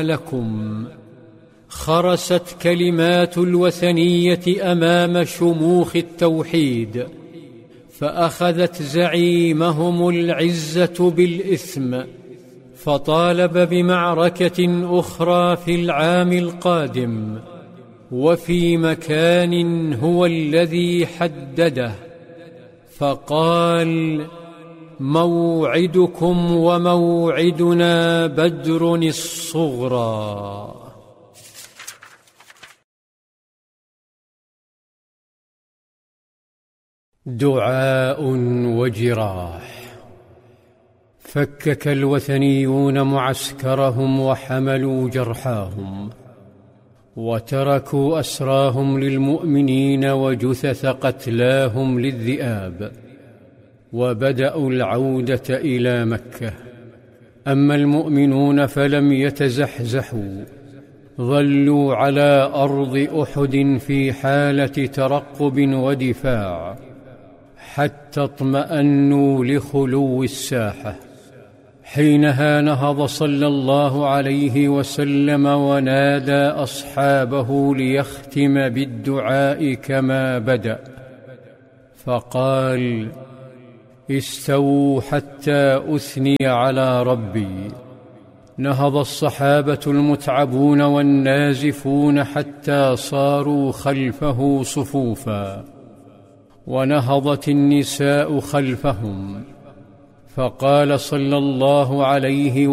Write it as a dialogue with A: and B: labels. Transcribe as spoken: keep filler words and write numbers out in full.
A: لكم. خرست كلمات الوثنية أمام شموخ التوحيد، فأخذت زعيمهم العزة بالإثم، فطالب بمعركة أخرى في العام القادم وفي مكان هو الذي حدده، فقال: موعدكم وموعدنا بدر الصغرى. دعاء وجراح. فكك الوثنيون معسكرهم وحملوا جرحاهم، وتركوا أسراهم للمؤمنين وجثث قتلاهم للذئاب، وبدأوا العودة إلى مكة. أما المؤمنون فلم يتزحزحوا، ظلوا على أرض أحد في حالة ترقب ودفاع حتى اطمأنوا لخلو الساحة. حينها نهض صلى الله عليه وسلم ونادى أصحابه ليختم بالدعاء كما بدأ، فقال: استووا حتى أثني على ربي. نهض الصحابة المتعبون والنازفون حتى صاروا خلفه صفوفا، ونهضت النساء خلفهم، فقال صلى الله عليه